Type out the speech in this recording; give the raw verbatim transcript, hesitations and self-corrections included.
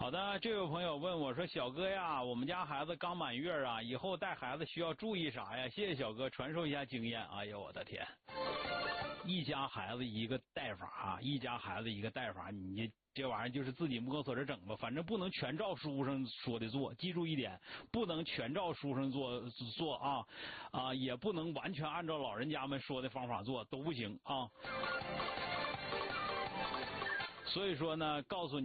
好的，这位朋友问我说：“小哥呀，我们家孩子刚满月啊，以后带孩子需要注意啥呀？”谢谢小哥传授一下经验。哎呦我的天，一家孩子一个带法啊，一家孩子一个带法，你这玩意儿就是自己摸索着整吧，反正不能全照书上说的做。记住一点，不能全照书上做做啊啊，也不能完全按照老人家们说的方法做，都不行啊。所以说呢，告诉你。